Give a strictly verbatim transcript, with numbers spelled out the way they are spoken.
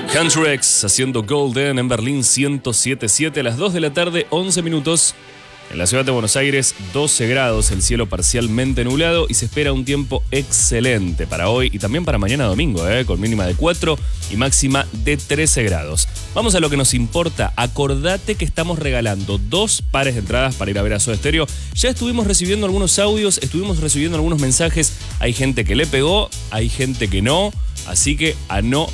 Country X haciendo Golden en Berlín ciento siete punto siete a las dos de la tarde, once minutos. En la ciudad de Buenos Aires, doce grados, el cielo parcialmente nublado y se espera un tiempo excelente para hoy y también para mañana domingo, ¿eh? Con mínima de cuatro y máxima de trece grados. Vamos a lo que nos importa. Acordate que estamos regalando dos pares de entradas para ir a ver a Soda Stereo. Ya estuvimos recibiendo algunos audios, estuvimos recibiendo algunos mensajes. Hay gente que le pegó, hay gente que no, así que a no